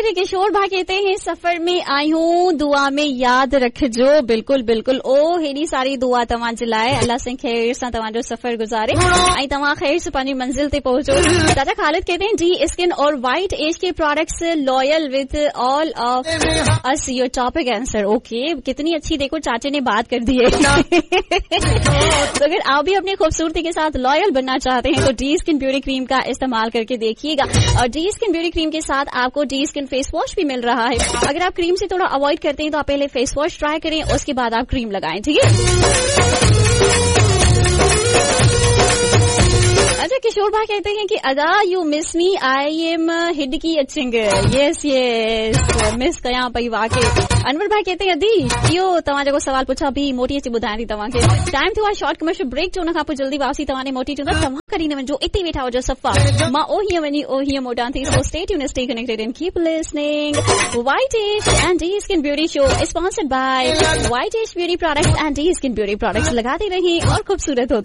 जी किशोर भाई कहते हैं सफर में आई हूँ दुआ में याद रखजो। बिल्कुल बिल्कुल ओ हेड़ी सारी दुआ तव्हां जे लाइ। अल्लाह से खैर सां तव्हांजो सफर गुज़ारे ऐं तव्हां खैर से पंहिंजी मंजिल ते पहुचो। चाचा खालिद कहते हैं डी स्किन और वाइट एज के products loyal with all of us your topic answer. Okay कितनी अच्छी देखो चाचे ने बात कर दी है। तो अगर आप भी अपनी खूबसूरती के साथ लॉयल बनना चाहते हैं तो डी स्किन ब्यूटी क्रीम का इस्तेमाल करके देखिएगा। और डी स्किन ब्यूटी क्रीम के साथ आपको डी स्किन फेस वॉश भी मिल रहा है। अगर आप क्रीम से थोड़ा अवॉइड करते हैं तो आप पहले फेस वॉश ट्राई करें, उसके बाद आप क्रीम लगाएं, ठीक है। अच्छा किशोर भाई कहते हैं कि अदा you miss me I am हिडकी अचिंग। Yes yes miss कयां पई वाकई। अनवर भाई कहते हैं अदी इहो तव्हां जेको सवाल पुछा बि मोटी अची ॿुधायां थी तव्हांखे। टाइम थियो आहे शॉर्ट कमर्शियल ब्रेक जो, उन खां पोइ जल्दी वापसी तव्हां मोटी चवंदा तव्हां करी न वञो, इते वेठा हुजो सफ़ा मां ओ हीअं वञी ओ हीअं मोटां थी। So stay tuned, stay connected and keep listening. Whitehead and D Skin Beauty Show is sponsored by Whitehead Beauty Products and D Skin Beauty Products। लगाते रहिए और खूबसूरत होते